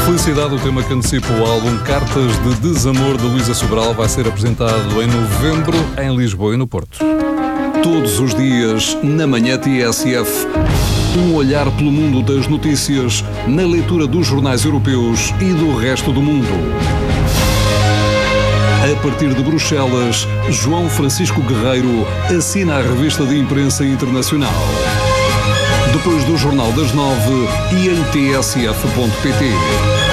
Felicidade, o tema que antecipa o álbum Cartas de Desamor de Luísa Sobral, vai ser apresentado em novembro em Lisboa e no Porto. Todos os dias, na Manhã TSF, um olhar pelo mundo das notícias, na leitura dos jornais europeus e do resto do mundo. A partir de Bruxelas, João Francisco Guerreiro assina a revista de imprensa internacional. Depois do Jornal das 9 e em tsf.pt.